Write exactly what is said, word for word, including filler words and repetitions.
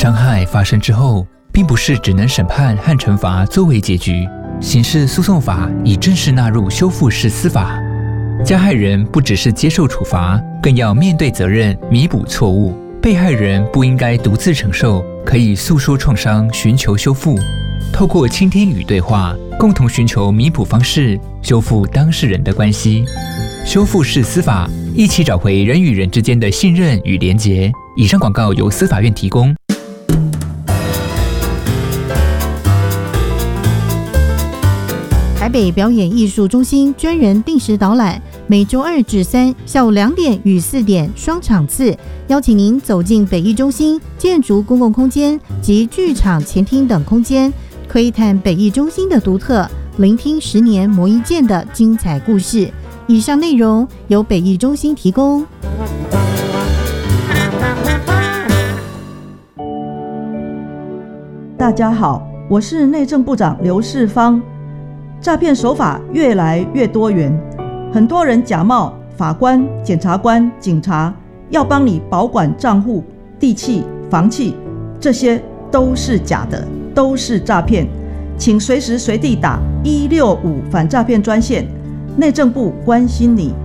伤害发生之后，并不是只能审判和惩罚作为结局。刑事诉讼法已正式纳入修复式司法，加害人不只是接受处罚，更要面对责任，弥补错误。被害人不应该独自承受，可以诉说创伤，寻求修复。透过倾听与对话，共同寻求弥补方式，修复当事人的关系。修复式司法，一起找回人与人之间的信任与连结。以上广告由司法院提供。 台北表演艺术中心专人定时导览，每周二至三下午两点与四点双场次，邀请您走进北艺中心建筑公共空间及剧场前厅等空间，窥探北艺中心的独特，聆听十年磨一剑的精彩故事。以上内容由北艺中心提供。 大家好，我是内政部长刘世芳。诈骗手法越来越多元，很多人假冒法官、检察官、警察，要帮你保管账户、地契、房契，这些都是假的，都是诈骗。请随时随地打一六五反诈骗专线，内政部关心你。